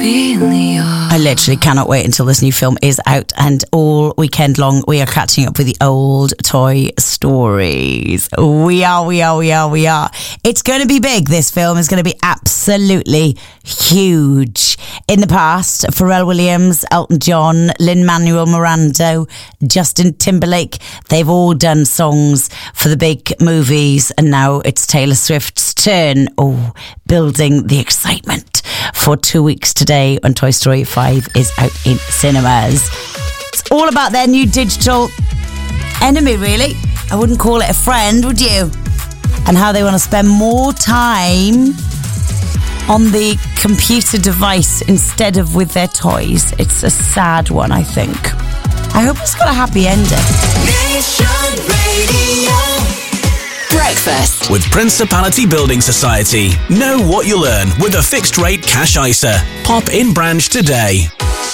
I literally cannot wait until this new film is out, and all weekend long we are catching up with the old Toy Stories. We are. It's going to be big. This film is going to be absolutely huge. In the past, Pharrell Williams, Elton John, Lin-Manuel Miranda, Justin Timberlake, they've all done songs for the big movies, and now it's Taylor Swift's turn. Oh, building the excitement for 2 weeks today when Toy Story 5 is out in cinemas. It's all about their new digital enemy, really. I wouldn't call it a friend, would you? And how they want to spend more time on the computer device instead of with their toys. It's a sad one, I think. I hope it's got a happy ending. Nation Radio. Breakfast with Principality Building Society. Know what you'll earn with a fixed rate cash ISA. Pop in branch today.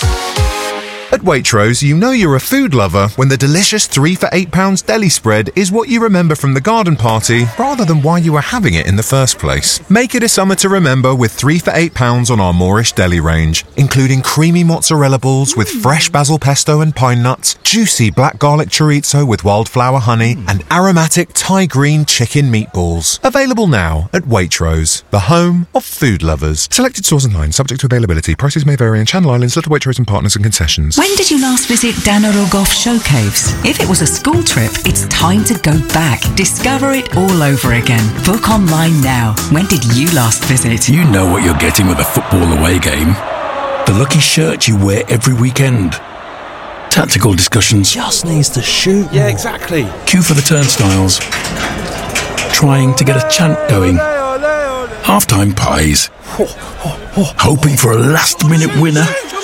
At Waitrose, you know you're a food lover when the delicious 3 for £8 deli spread is what you remember from the garden party rather than why you were having it in the first place. Make it a summer to remember with 3 for £8 on our Moorish deli range, including creamy mozzarella balls with fresh basil pesto and pine nuts, juicy black garlic chorizo with wildflower honey, and aromatic Thai green chicken meatballs. Available now at Waitrose, the home of food lovers. Selected stores online, subject to availability. Prices may vary in Channel Islands, Little Waitrose and Partners and concessions. When did you last visit Dana Rogoff Show Caves? If it was a school trip, it's time to go back. Discover it all over again. Book online now. When did you last visit? You know what you're getting with a football away game. The lucky shirt you wear every weekend. Tactical discussions. Just needs to shoot. Yeah, exactly. Queue for the turnstiles. Trying to get a chant going. Halftime pies. Hoping for a last-minute winner.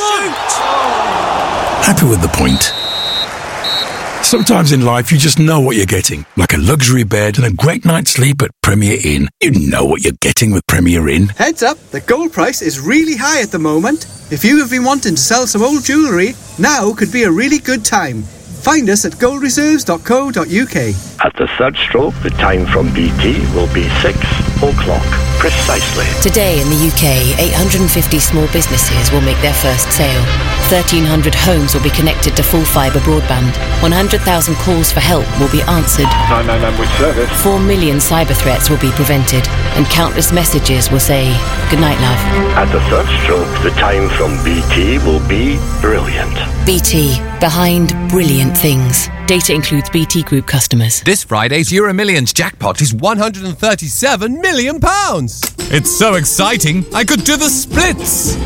Happy with the point. Sometimes in life you just know what you're getting. Like a luxury bed and a great night's sleep at Premier Inn. You know what you're getting with Premier Inn. Heads up, the gold price is really high at the moment. If you have been wanting to sell some old jewellery, now could be a really good time. Find us at goldreserves.co.uk. At the third stroke, the time from BT will be 6 o'clock precisely. Today in the UK, 850 small businesses will make their first sale. 1,300 homes will be connected to full fibre broadband. 100,000 calls for help will be answered. 999 with service. 4 million cyber threats will be prevented. And countless messages will say, "Good night, love." At the third stroke, the time from BT will be brilliant. BT, behind brilliant things. Data includes BT Group customers. This Friday's Euro Millions jackpot is £137 million. It's so exciting, I could do the splits.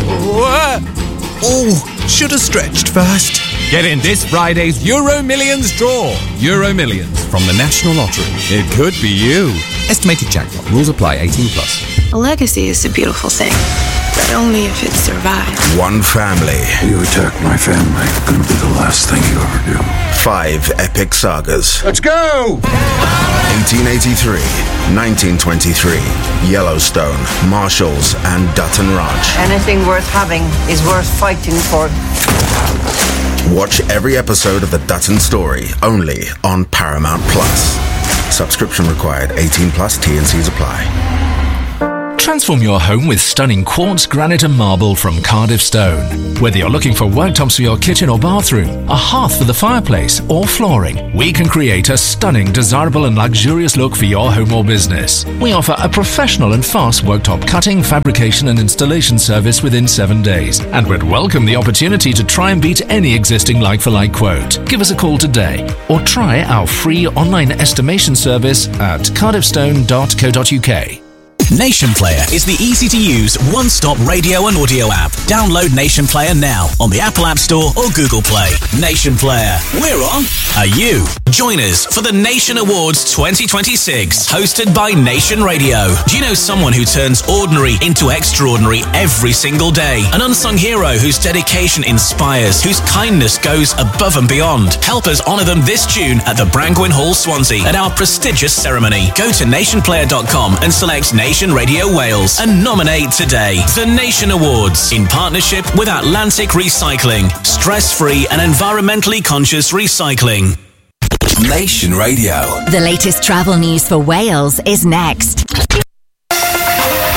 Oh, should have stretched first. Get in this Friday's Euro Millions draw. Euro Millions from the National Lottery. It could be you. Estimated jackpot. Rules apply. 18+. A legacy is a beautiful thing, but only if it survives. One family. You attack my family, gonna be the last thing you ever do. 5 epic sagas. Let's go! 1883, 1923, Yellowstone, Marshalls, and Dutton Ranch. Anything worth having is worth fighting for. Watch every episode of The Dutton Story, only on Paramount Plus. Subscription required. 18+. T&Cs apply. Transform your home with stunning quartz, granite and marble from Cardiff Stone. Whether you're looking for worktops for your kitchen or bathroom, a hearth for the fireplace or flooring, we can create a stunning, desirable and luxurious look for your home or business. We offer a professional and fast worktop cutting, fabrication and installation service within 7 days, and would welcome the opportunity to try and beat any existing like-for-like quote. Give us a call today or try our free online estimation service at cardiffstone.co.uk. Nation Player is the easy-to-use, one-stop radio and audio app. Download Nation Player now on the Apple App Store or Google Play. Nation Player, we're on. Are you? Join us for the Nation Awards 2026, hosted by Nation Radio. Do you know someone who turns ordinary into extraordinary every single day? An unsung hero whose dedication inspires, whose kindness goes above and beyond. Help us honour them this June at the Brangwyn Hall, Swansea, at our prestigious ceremony. Go to nationplayer.com and select Nation Radio Wales and nominate today. The Nation Awards, in partnership with Atlantic Recycling. Stress-free and environmentally conscious recycling. Nation Radio. The latest travel news for Wales is next.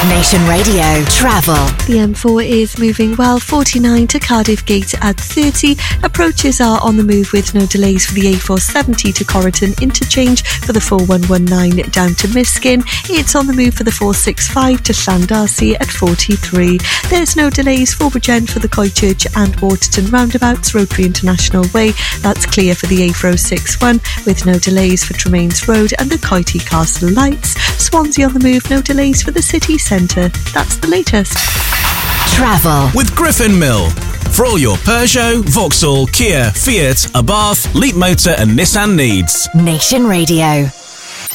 Nation Radio Travel. The M4 is moving well, 49 to Cardiff Gate at 30. Approaches are on the move with no delays for the A470 to Corriton interchange, for the 4119 down to Miskin. It's on the move for the 465 to Llandarcy at 43. There's no delays for Bridgend for the Coychurch and Waterton roundabouts, Rotary International Way. That's clear for the A461 with no delays for Tremaines Road and the Coity Castle lights. Swansea on the move, no delays for the city centre. That's the latest. Travel with Griffin Mill. For all your Peugeot, Vauxhall, Kia, Fiat, Abarth, Leap Motor and Nissan needs. Nation Radio.